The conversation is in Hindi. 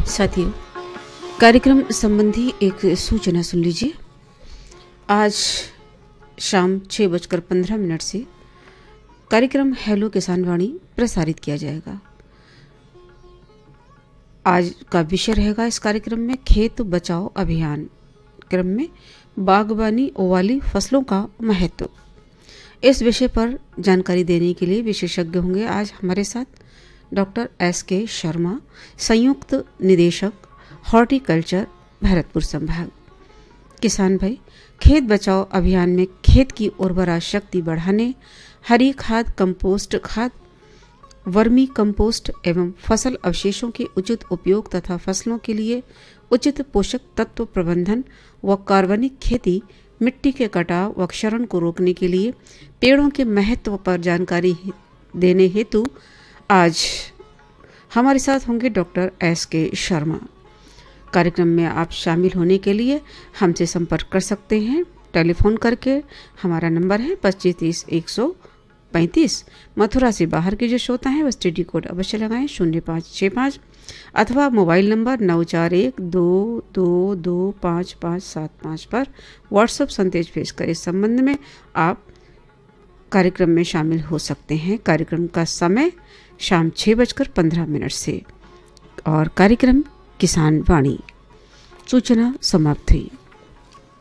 साथियों, कार्यक्रम संबंधी एक सूचना सुन लीजिए। आज शाम 6:15 से कार्यक्रम हेलो किसान वाणी प्रसारित किया जाएगा। आज का विषय रहेगा इस कार्यक्रम में खेत बचाओ अभियान। क्रम में बागवानी वाली फसलों का महत्व। इस विषय पर जानकारी देने के लिए विशेषज्ञ होंगे आज हमारे साथ डॉक्टर एस.के. शर्मा, संयुक्त निदेशक हॉर्टिकल्चर, भरतपुर संभाग। किसान भाई, खेत बचाओ अभियान में खेत की उर्वरा शक्ति बढ़ाने, हरी खाद, कंपोस्ट खाद, वर्मी कंपोस्ट एवं फसल अवशेषों के उचित उपयोग तथा फसलों के लिए उचित पोषक तत्व प्रबंधन व कार्बनिक खेती, मिट्टी के कटाव व क्षरण को रोकने के लिए पेड़ों के महत्व पर जानकारी देने हेतु आज हमारे साथ होंगे डॉक्टर एस.के. शर्मा। कार्यक्रम में आप शामिल होने के लिए हमसे संपर्क कर सकते हैं टेलीफोन करके। हमारा नंबर है 2530-135। मथुरा से बाहर के जो श्रोता हैं वह स्टडी कोड अवश्य लगाएं 0565 अथवा मोबाइल नंबर 9412225575 पर व्हाट्सएप संदेश भेजकर इस संबंध में आप कार्यक्रम में शामिल हो सकते हैं। कार्यक्रम का समय शाम 6:15 से और कार्यक्रम किसान वाणी। सूचना समाप्त हुई।